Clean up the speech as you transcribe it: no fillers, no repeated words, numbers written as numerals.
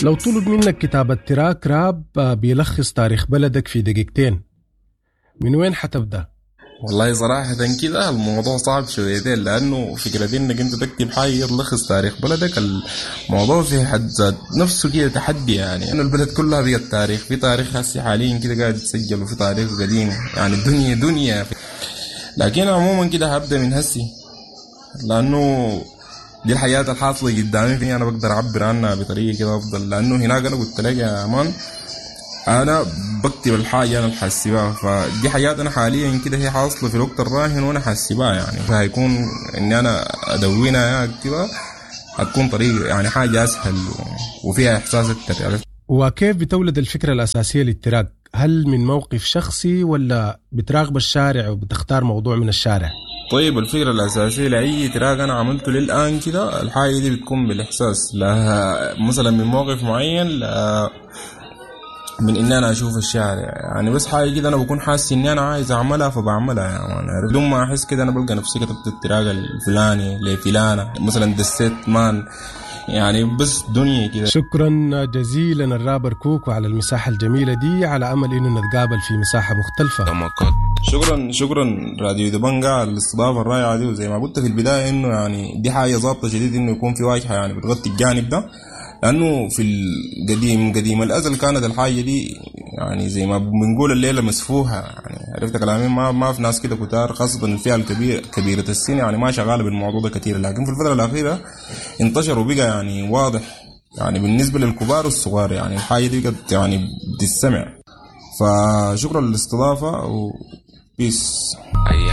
لو طلب منك كتابة تراك راب بيلخص تاريخ بلدك في دقيقتين، من وين حتبدأ؟ والله صراحة كده الموضوع صعب شويتين، لأنه فكرة إنك أنت تكتب حاجة تلخص تاريخ بلدك، الموضوع في حد ذات نفسه كده تحدي. يعني إنه البلد كلها بقت تاريخ، في تاريخ هسي حاليا كده قاعد يتسجل، وفي تاريخ قديم، يعني الدنيا دنيا. لكن عموما كده هبدأ من هسي، لأنه دي الحياة الحاصلة قدامي، فيني أنا بقدر أعبر عنها بطريقة كده أفضل. لأنه هناك أنا قلت لك يا أمان انا بكتب الحاجه انا الحاسبها، فدي حاجات انا حاليا كده هي حاصله في الوقت الراهن وانا حاسبها، يعني فهيكون اني انا ادونها اكتبها هتكون طريقه يعني حاجه اسهل وفيها احساس اكتر. عرفت؟ وكيف بتولد الفكرة الأساسية للتراك؟ هل من موقف شخصي ولا بتراقب الشارع وبتختار موضوع من الشارع؟ طيب الفكرة الأساسية لأي تراك أنا عملته للآن كده، الحاجة دي بتكون بالإحساس، لا مثلا من موقف معين، لا من إن أنا أشوف الشارع، يعني بس حاجة كده أنا بكون حاسس إني أنا عايز أعملها فبعملها. يعني بدون ما أحس كده أنا بلقى نفسي كتبت التراك الفلاني لفلانة، مثلا دسيت مان، يعني بس دنيا كده. شكرا جزيلا الرابر كوكو على المساحة الجميلة دي، على أمل إنه نتقابل في مساحة مختلفة. شكرا راديو دبنجا على الاستضافة الرائعة دي، وزي ما قلت في البداية إنه يعني دي حاجة ظابطة شديد إنه يكون في واجهة يعني بتغطي الجانب ده، لأنه في قديم الأزل كانت الحاجة دي يعني زي ما بنقول الليلة مسفوها. يعني عرفت كلامي؟ ما في ناس كده كتار، خاصة الفئة كبيرة السن يعني ما شغالة بالموضوع ده كتير، لكن في الفترة الأخيرة انتشر وبقى يعني واضح، يعني بالنسبة للكبار والصغار يعني الحاجة دي قد يعني بتستمع. فشكرا للاستضافة وبيس.